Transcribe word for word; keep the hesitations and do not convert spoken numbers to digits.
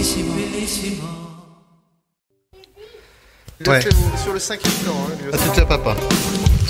Ouais. Sur le cinquième temps, hein, à tout à papa.